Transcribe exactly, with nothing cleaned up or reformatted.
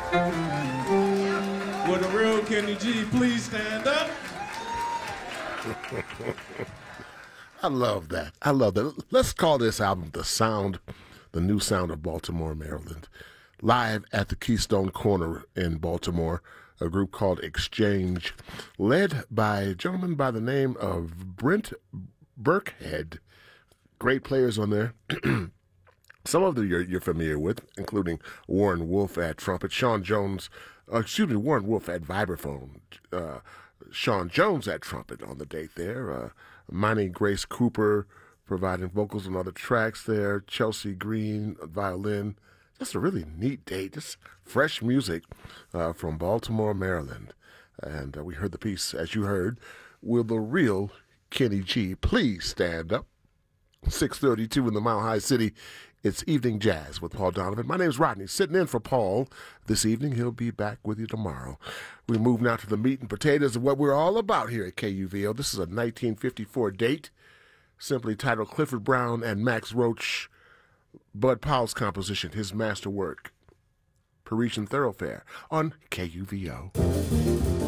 Would the real Kenny G please stand up? I love that. I love that. Let's call this album The Sound, the New Sound of Baltimore, Maryland. Live at the Keystone Corner in Baltimore, a group called Exchange, led by a gentleman by the name of Brent Burkhead. Great players on there. Some of them you're, you're familiar with, including Warren Wolf at trumpet, Sean Jones, uh, excuse me, Warren Wolf at vibraphone, uh, Sean Jones at trumpet on the date there, uh, Monty Grace Cooper providing vocals on other tracks there, Chelsea Green, violin. Just a really neat date, just fresh music uh, from Baltimore, Maryland. And uh, we heard the piece, as you heard, Will the Real Kenny G Please Stand Up? six thirty-two in the Mile High City. It's Evening Jazz with Paul Donovan. My name's Rodney, sitting in for Paul this evening. He'll be back with you tomorrow. We move now to the meat and potatoes of what we're all about here at K U V O. This is a nineteen fifty-four date, simply titled Clifford Brown and Max Roach, Bud Powell's composition, his masterwork, Parisian Thoroughfare, on K U V O.